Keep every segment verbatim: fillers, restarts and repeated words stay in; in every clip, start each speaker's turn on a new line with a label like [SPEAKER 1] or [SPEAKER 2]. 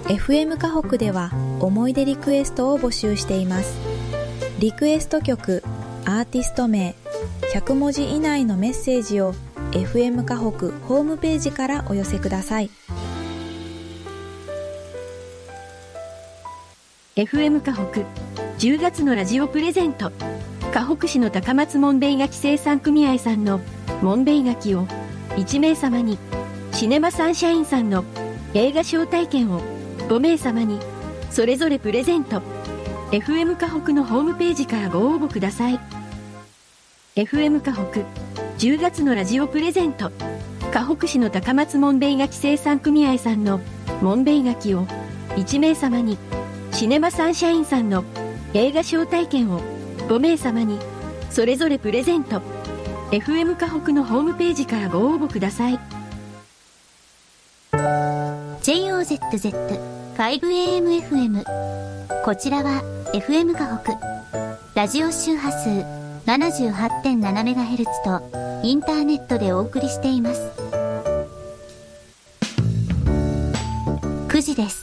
[SPEAKER 1] エフエム 河北では思い出リクエストを募集しています。リクエスト曲、アーティスト名、ひゃくもじ以内のメッセージを エフエム 河北ホームページからお寄せください。
[SPEAKER 2] エフエム 河北じゅうがつのラジオプレゼント。河北市の高松門兵衛柿生産組合さんの門兵衛柿をいち名様に、シネマサンシャインさんの映画招待券をご名様にそれぞれプレゼント。 エフエム 河北のホームページからご応募ください。 エフエム 河北じゅうがつのラジオプレゼント。河北市の高松門兵衛柿生産組合さんの門兵衛柿をいち名様に、シネマサンシャインさんの映画招待券をご名様にそれぞれプレゼント。 エフエム 河北のホームページからご応募ください。
[SPEAKER 3] ジェイオーゼットゼットファイブエーエムエフエム、 こちらは エフエム 河北ラジオ周波数 ななじゅうはちてんななメガヘルツ とインターネットでお送りしています。くじです。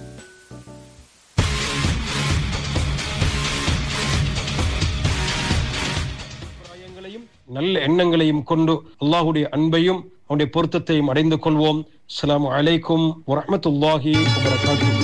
[SPEAKER 4] நல்ல எண்ணங்களையும் கொண்டு அல்லாஹ்வுடைய அன்பையும் அவருடைய பொருத்தத்தையும் அடைந்து கொள்வோம். அஸ்ஸலாமு அலைக்கும் வரஹ்மத்துல்லாஹி வபரகாத்துஹு.